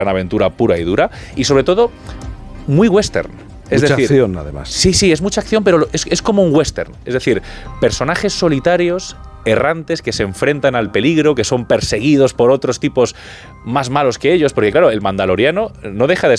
aventura pura y dura, y sobre todo muy western. Es mucha decir, acción, además. Sí, es mucha acción, pero es como un western. Es decir, personajes solitarios, errantes, que se enfrentan al peligro, que son perseguidos por otros tipos más malos que ellos, porque claro, el mandaloriano no deja de